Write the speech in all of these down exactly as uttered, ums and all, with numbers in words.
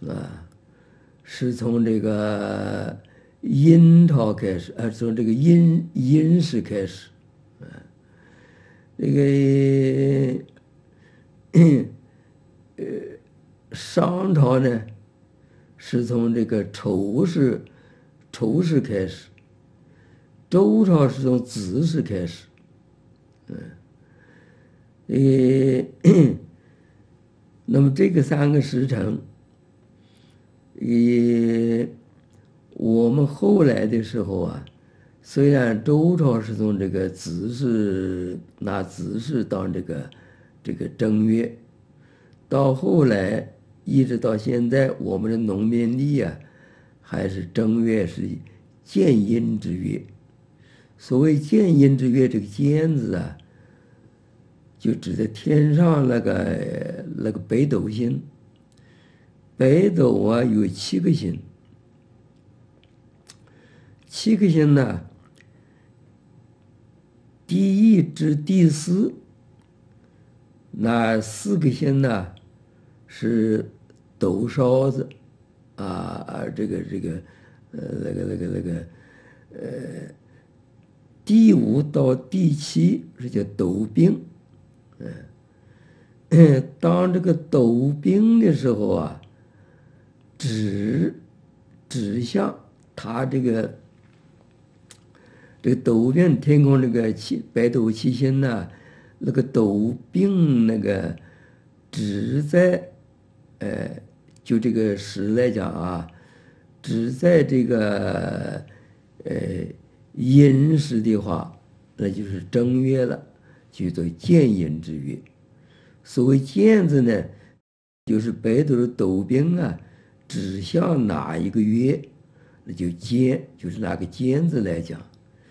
啊，是从这个殷朝开始，啊，从这个殷殷氏开始，啊，这个呃商朝呢，是从这个丑氏丑氏开始，周朝是从子氏开始，嗯，呃，那么这个三个时辰，呃，我们后来的时候啊，虽然周朝是从这个子氏拿子氏当这个这个正月，到后来一直到现在，我们的农民历啊，还是正月是建阴之月。所谓建阴之月，这个建字啊，就指的天上那个那个北斗星。北斗啊有七个星，七个星呢，第一至第四，那四个星呢是斗梢子啊，这个这个呃那个那个那个呃，第五到第七是叫斗柄，嗯，当这个斗柄的时候啊，指指向它这个这个斗柄天空这个七北斗七星呢，那个斗柄那个只在呃，就这个时来讲啊，只在这个呃阴时的话，那就是正月了，就叫建阴之月。所谓建字呢，就是北斗的斗柄啊，指向哪一个月，那就建，就是拿个建字来讲。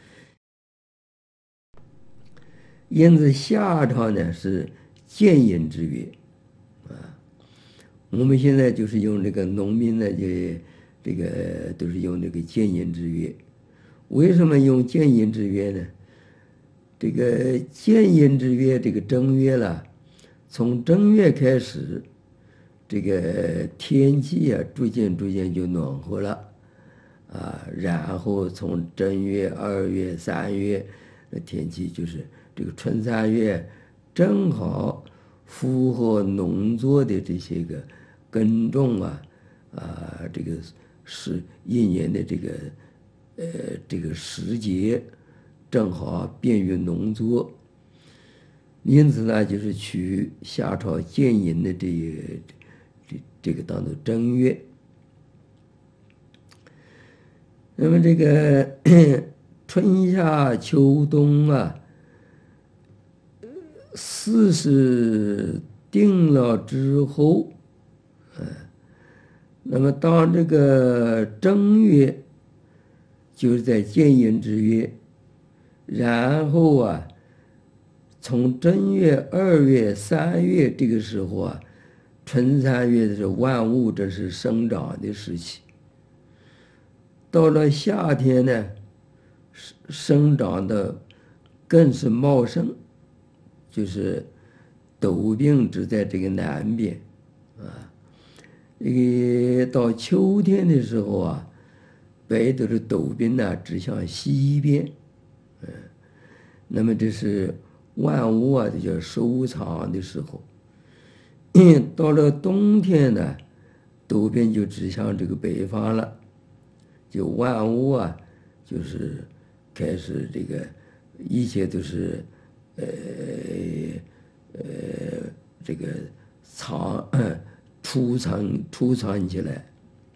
因此夏朝呢是建阴之月，啊，我们现在就是用这个农民呢，就这个都是用这个建阴之月。为什么用建阴之月呢？这个建阴之月，这个正月了，从正月开始，这个天气啊，逐渐逐渐就暖和了，啊，然后从正月、二月、三月，那天气就是这个春三月，正好符合农作的这些个耕种啊，啊，这个是一年的这个呃这个时节，正好便于农作。因此呢，就是取夏朝建阴的这个这这个当做正月。那么这个春夏秋冬啊，四时定了之后，嗯，那么当这个正月，就是在建阴之月，然后啊，从正月、二月、三月这个时候啊，春三月的是万物这是生长的时期。到了夏天呢，生长的更是茂盛，就是斗柄只在这个南边，啊，这个到秋天的时候啊，北斗的斗柄呢指向西边，嗯，那么这是万物啊，这叫收藏的时候。到了冬天呢，斗柄就指向这个北方了。就万物啊，就是开始这个一切都是呃呃这个藏储藏储藏起来。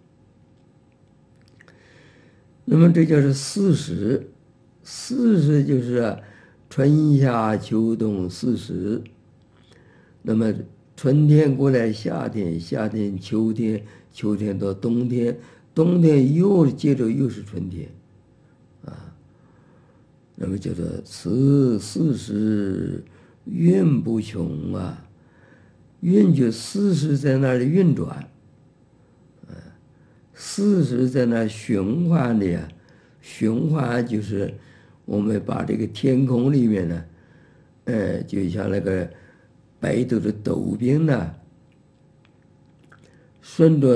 那么这就是四时，四时就是啊春夏秋冬四时。那么春天过来，夏天，夏天秋天，秋天到冬天。冬天又接着又是春天，啊，那么叫做此四时运不穷啊，运就四时在那里运转，啊，四时在那循环的呀，循环就是我们把这个天空里面呢，呃，就像那个北斗的斗柄呢，顺着